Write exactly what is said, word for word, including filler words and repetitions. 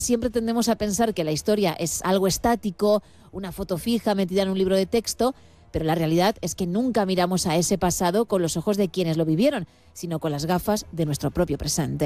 Siempre tendemos a pensar que la historia es algo estático, una foto fija metida en un libro de texto, pero la realidad es que nunca miramos a ese pasado con los ojos de quienes lo vivieron, sino con las gafas de nuestro propio presente.